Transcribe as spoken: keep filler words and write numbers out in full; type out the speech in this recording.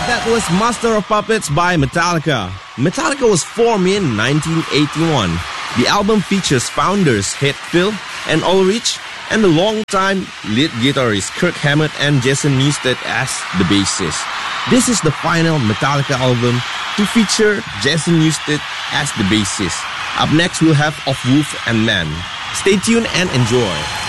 That was Master of Puppets by Metallica. Metallica was formed in nineteen eighty-one. The album features founders Hetfield and Ulrich and the longtime lead guitarist Kirk Hammett and Jason Newsted as the bassist. This is the final Metallica album to feature Jason Newsted as the bassist. Up next, we'll have Of Wolf and Man. Stay tuned and enjoy.